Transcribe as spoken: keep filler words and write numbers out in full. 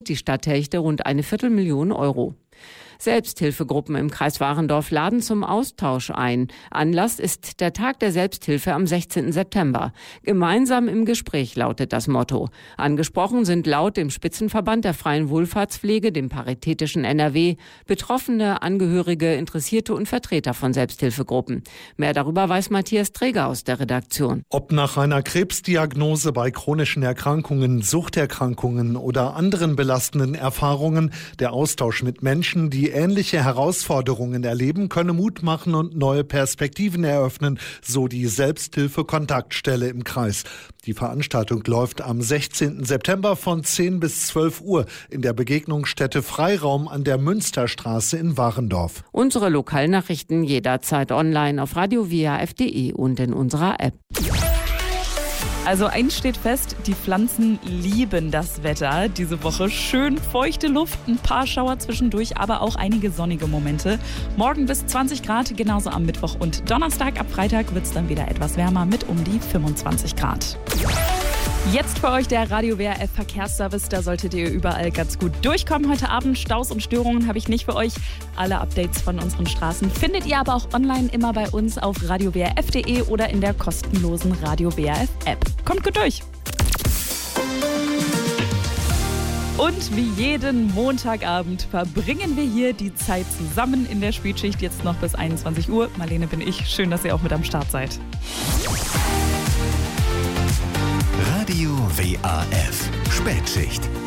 Die Stadt Telchte rund eine Viertelmillion Euro. Selbsthilfegruppen im Kreis Warendorf laden zum Austausch ein. Anlass ist der Tag der Selbsthilfe am sechzehnten September. Gemeinsam im Gespräch lautet das Motto. Angesprochen sind laut dem Spitzenverband der freien Wohlfahrtspflege, dem Paritätischen N R W, Betroffene, Angehörige, Interessierte und Vertreter von Selbsthilfegruppen. Mehr darüber weiß Matthias Träger aus der Redaktion. Ob nach einer Krebsdiagnose, bei chronischen Erkrankungen, Suchterkrankungen oder anderen belastenden Erfahrungen, der Austausch mit Menschen, die ähnliche Herausforderungen erleben, könne Mut machen und neue Perspektiven eröffnen, so die Selbsthilfe-Kontaktstelle im Kreis. Die Veranstaltung läuft am sechzehnten September von zehn bis zwölf Uhr in der Begegnungsstätte Freiraum an der Münsterstraße in Warendorf. Unsere Lokalnachrichten jederzeit online auf radio w a f punkt d e und in unserer App. Also eins steht fest, die Pflanzen lieben das Wetter diese Woche. Schön feuchte Luft, ein paar Schauer zwischendurch, aber auch einige sonnige Momente. Morgen bis zwanzig Grad, genauso am Mittwoch und Donnerstag. Ab Freitag wird es dann wieder etwas wärmer mit um die fünfundzwanzig Grad. Jetzt für euch der Radio W R F Verkehrsservice. Da solltet ihr überall ganz gut durchkommen. Heute Abend Staus und Störungen habe ich nicht für euch. Alle Updates von unseren Straßen findet ihr aber auch online immer bei uns auf radio w r f punkt d e oder in der kostenlosen Radio W R F App. Kommt gut durch! Und wie jeden Montagabend verbringen wir hier die Zeit zusammen in der Spätschicht. Jetzt noch bis einundzwanzig Uhr. Marlene bin ich. Schön, dass ihr auch mit am Start seid. Radio W A F Spätschicht.